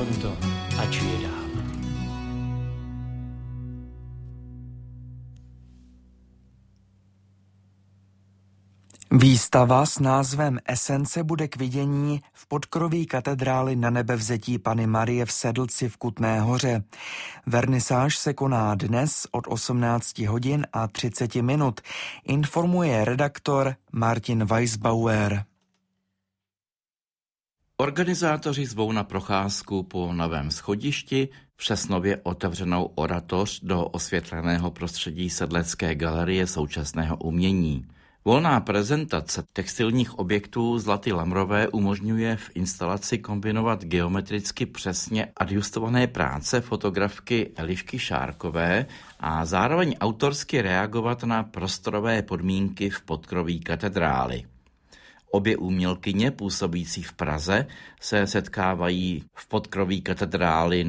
Vidím to a čírám. Výstava s názvem Esence bude k vidění v podkroví katedrály Nanebevzetí Panny Marie v Sedlci v Kutné Hoře. Vernisáž se koná dnes od 18 hodin a 30 minut, informuje redaktor Martin Weisbauer. Organizátoři zvou na procházku po novém schodišti přes nově otevřenou oratoř do osvětleného prostředí Sedlecké galerie současného umění. Volná prezentace textilních objektů Zlaty Lamrové umožňuje v instalaci kombinovat geometricky přesně adjustované práce fotografky Elišky Šárkové a zároveň autorsky reagovat na prostorové podmínky v podkroví katedrály. Obě umělkyně působící v Praze se setkávají v podkroví katedrály